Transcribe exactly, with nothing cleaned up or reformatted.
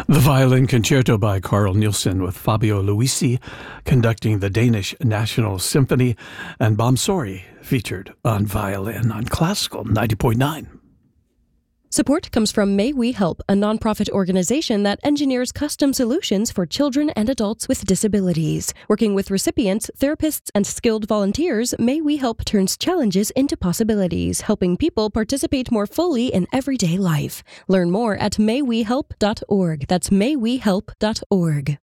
The Violin Concerto by Carl Nielsen with Fabio Luisi conducting the Danish National Symphony, and Bomsori featured on violin on Classical ninety point nine. Support comes from May We Help, a nonprofit organization that engineers custom solutions for children and adults with disabilities. Working with recipients, therapists, and skilled volunteers, May We Help turns challenges into possibilities, helping people participate more fully in everyday life. Learn more at may we help dot org. That's may we help dot org.